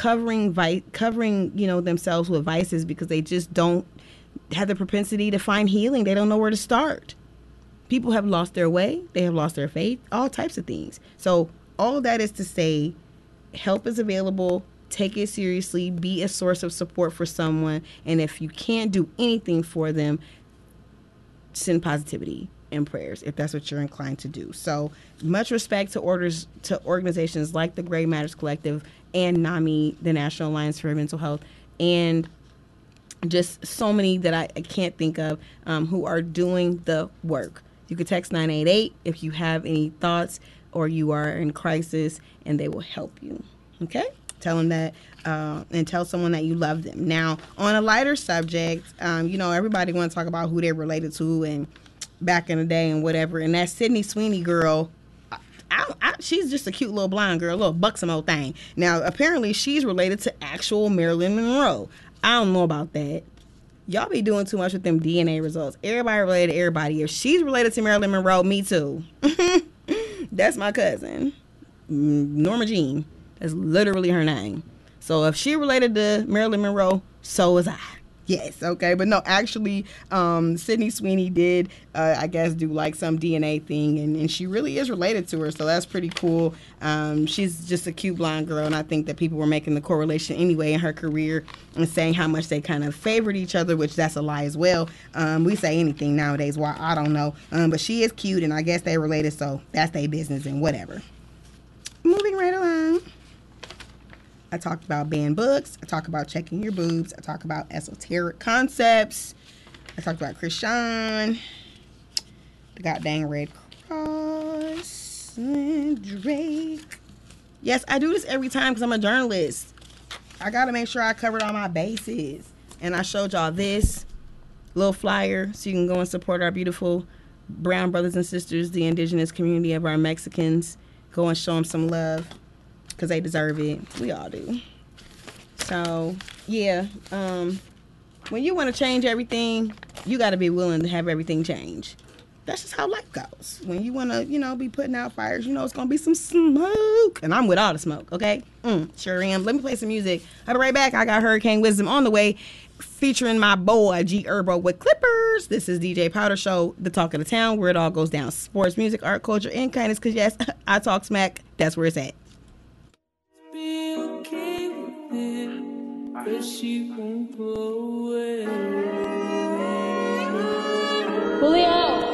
covering themselves with vices because they just don't have the propensity to find healing. They don't know where to start. People have lost their way. They have lost their faith. All types of things. So all that is to say, help is available. Take it seriously. Be a source of support for someone. And if you can't do anything for them, send positivity and prayers if that's what you're inclined to do. So much respect to organizations like the Gray Matters Collective and NAMI, the National Alliance for Mental Health, and just so many that I can't think of who are doing the work. You can text 988 if you have any thoughts or you are in crisis, and they will help you. Okay? Tell them that, and tell someone that you love them. Now, on a lighter subject, everybody want to talk about who they're related to and back in the day and whatever. And that Sydney Sweeney girl, she's just a cute little blonde girl, a little buxom old thing. Now, apparently, she's related to actual Marilyn Monroe. I don't know about that. Y'all be doing too much with them DNA results. Everybody related to everybody. If she's related to Marilyn Monroe, me too. That's my cousin, Norma Jean. That's literally her name. So if she related to Marilyn Monroe, so is I. Yes, okay. But no, actually, Sydney Sweeney did, I guess, do like some DNA thing, and she really is related to her, so that's pretty cool. She's just a cute blonde girl, and I think that people were making the correlation anyway in her career and saying how much they kind of favored each other, which that's a lie as well. We say anything nowadays, why, I don't know. But she is cute, and I guess they related, so that's their business and whatever. Moving right along. I talked about banned books. I talked about checking your boobs. I talked about esoteric concepts. I talked about Krishan, the goddamn Red Cross, and Drake. Yes, I do this every time because I'm a journalist. I got to make sure I covered all my bases. And I showed y'all this little flyer so you can go and support our beautiful brown brothers and sisters, the indigenous community of our Mexicans. Go and show them some love. Because they deserve it. We all do. So, yeah. When you want to change everything, you got to be willing to have everything change. That's just how life goes. When you want to, be putting out fires, it's going to be some smoke. And I'm with all the smoke, okay? Sure am. Let me play some music. I'll be right back. I got Hurricane Wisdom on the way, featuring my boy, G Herbo with Clippers. This is DJ Powder Show, the talk of the town, where it all goes down. Sports, music, art, culture, and kindness. Because, yes, I talk smack. That's where it's at. Be okay with it, but she won't go away. Julio.